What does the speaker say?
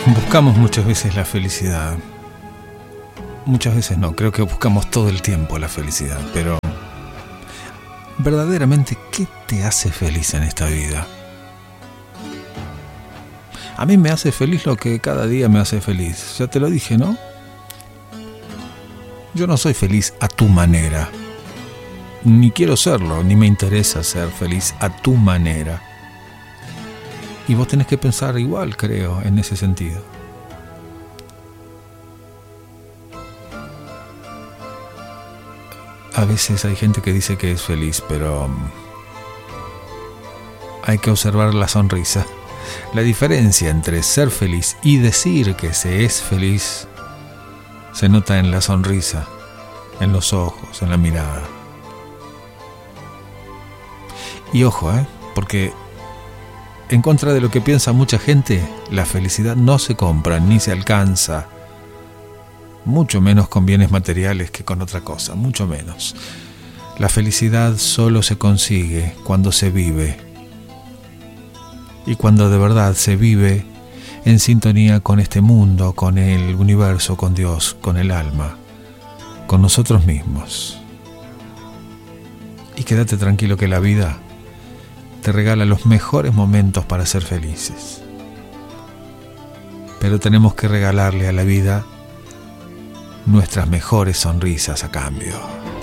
Buscamos muchas veces la felicidad. Muchas veces no, creo que buscamos todo el tiempo la felicidad, pero verdaderamente, ¿qué te hace feliz en esta vida? A mí me hace feliz lo que cada día me hace feliz. Ya te lo dije, ¿no? Yo no soy feliz a tu manera. Ni quiero serlo, ni me interesa ser feliz a tu manera. Y vos tenés que pensar igual, creo, en ese sentido. A veces hay gente que dice que es feliz, pero hay que observar la sonrisa. La diferencia entre ser feliz y decir que se es feliz se nota en la sonrisa, en los ojos, en la mirada. Y ojo, porque en contra de lo que piensa mucha gente, la felicidad no se compra ni se alcanza, mucho menos con bienes materiales que con otra cosa, mucho menos. La felicidad solo se consigue cuando se vive, y cuando de verdad se vive en sintonía con este mundo, con el universo, con Dios, con el alma, con nosotros mismos. Y quédate tranquilo que la vida te regala los mejores momentos para ser felices. Pero tenemos que regalarle a la vida nuestras mejores sonrisas a cambio.